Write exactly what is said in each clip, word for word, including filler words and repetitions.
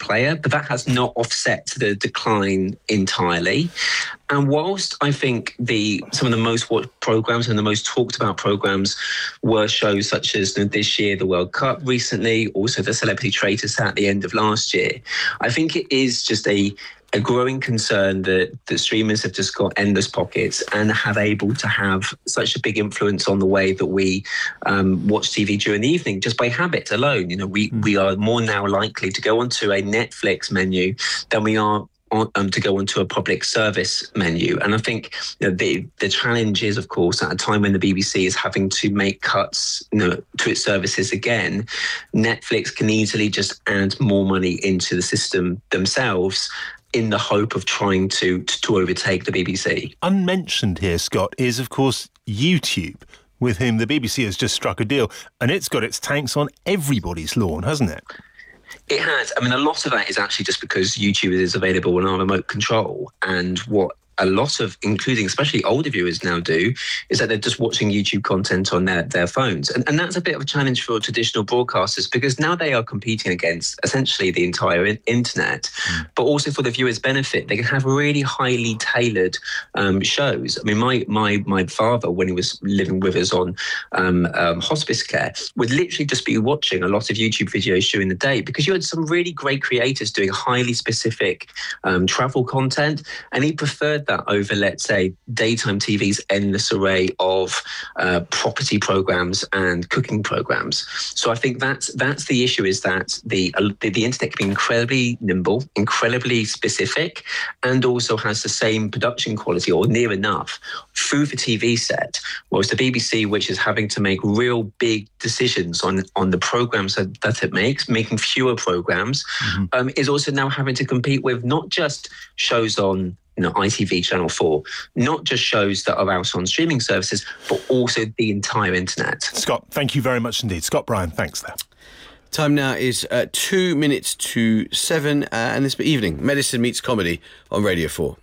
player, but that has not offset the decline entirely. And whilst I think the some of the most watched programmes and the most talked about programmes were shows such as, you know, this year, the World Cup recently, also the Celebrity Traitors at the end of last year, I think it is just a a growing concern that, that streamers have just got endless pockets and have able to have such a big influence on the way that we um, watch T V during the evening just by habit alone. You know, we, mm. we are more now likely to go onto a Netflix menu than we are On, um, to go onto a public service menu. And I think, you know, the the challenge is, of course, at a time when the B B C is having to make cuts, you know, to its services again, Netflix can easily just add more money into the system themselves in the hope of trying to, to, to overtake the B B C. Unmentioned here, Scott, is, of course, YouTube, with whom the B B C has just struck a deal, and it's got its tanks on everybody's lawn, hasn't it? It has. I mean, a lot of that is actually just because YouTube is available on our remote control. And what a lot of, including especially older viewers now do, is that they're just watching YouTube content on their, their phones. And, and that's a bit of a challenge for traditional broadcasters, because now they are competing against essentially the entire in- internet, mm. but also for the viewers' benefit, they can have really highly tailored um, shows. I mean, my my my father, when he was living with us on um, um, hospice care, would literally just be watching a lot of YouTube videos during the day, because you had some really great creators doing highly specific um, travel content, and he preferred that over, let's say, daytime T V's endless array of uh, property programs and cooking programs. So I think that's that's the issue, is that the, uh, the the internet can be incredibly nimble, incredibly specific, and also has the same production quality, or near enough, through the T V set. Whereas the B B C, which is having to make real big decisions on on the programs that, that it makes, making fewer programs, mm-hmm. um, is also now having to compete with not just shows on, you know, I T V Channel four, not just shows that are out on streaming services, but also the entire internet. Scott, thank you very much indeed. Scott Bryan, thanks there. Time now is uh, two minutes to seven, uh, and this evening, Medicine Meets Comedy on Radio four.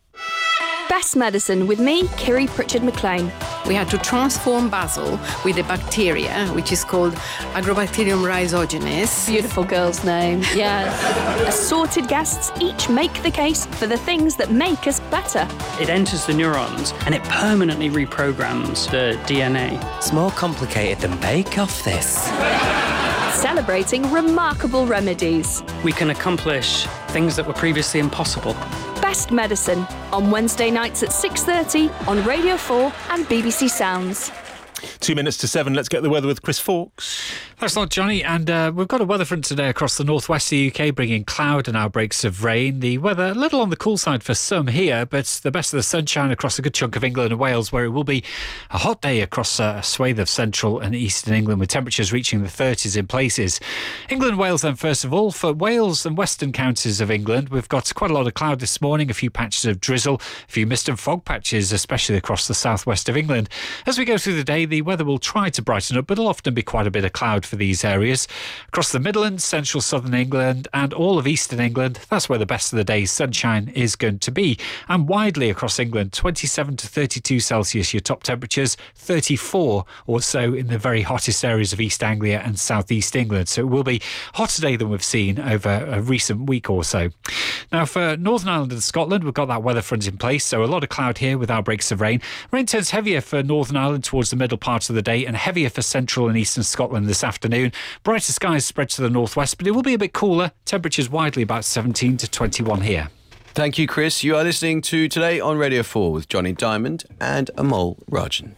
Best Medicine with me, Kiri Pritchard McLean. We had to transform basil with a bacteria, which is called Agrobacterium rhizogenes. Beautiful girl's name, yes. Assorted guests each make the case for the things that make us better. It enters the neurons and it permanently reprograms the D N A. It's more complicated than Bake Off, this. Celebrating remarkable remedies. We can accomplish things that were previously impossible. Best Medicine on Wednesday nights at six thirty on Radio four and B B C Sounds. Two minutes to seven. Let's get the weather with Chris Fawkes. Thanks a lot, Johnny. And uh, we've got a weather front today across the northwest of the U K, bringing cloud and outbreaks of rain. The weather a little on the cool side for some here, but the best of the sunshine across a good chunk of England and Wales, where it will be a hot day across a swathe of central and eastern England, with temperatures reaching the thirties in places. England and Wales then, first of all. For Wales and western counties of England, we've got quite a lot of cloud this morning, a few patches of drizzle, a few mist and fog patches, especially across the southwest of England. As we go through the day, the weather will try to brighten up, but it'll often be quite a bit of cloud for these areas. Across the Midlands, central southern England and all of eastern England, that's where the best of the day's sunshine is going to be. And widely across England, twenty-seven to thirty-two Celsius, your top temperatures, thirty-four or so in the very hottest areas of East Anglia and southeast England. So it will be hotter today than we've seen over a recent week or so. Now for Northern Ireland and Scotland, we've got that weather front in place, so a lot of cloud here with outbreaks of rain. Rain turns heavier for Northern Ireland towards the middle part of the day, and heavier for central and eastern Scotland this afternoon. Brighter skies spread to the northwest, but it will be a bit cooler. Temperatures widely about seventeen to twenty-one here. Thank you, Chris. You are listening to Today on Radio four with Johnny Diamond and Amol Rajan.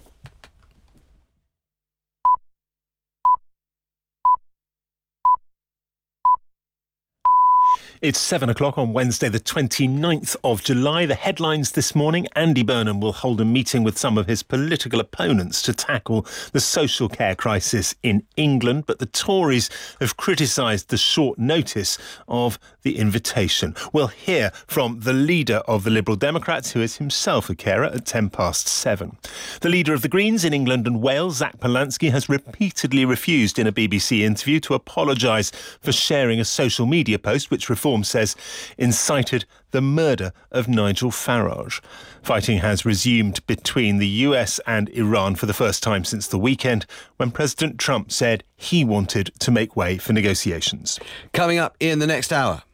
It's seven o'clock on Wednesday, the twenty-ninth of July. The headlines this morning: Andy Burnham will hold a meeting with some of his political opponents to tackle the social care crisis in England, but the Tories have criticised the short notice of the invitation. We'll hear from the leader of the Liberal Democrats, who is himself a carer, at ten past seven. The leader of the Greens in England and Wales, Zach Polanski, has repeatedly refused in a B B C interview to apologise for sharing a social media post which Reform says incited the murder of Nigel Farage. Fighting has resumed between the U S and Iran for the first time since the weekend, when President Trump said he wanted to make way for negotiations. Coming up in the next hour.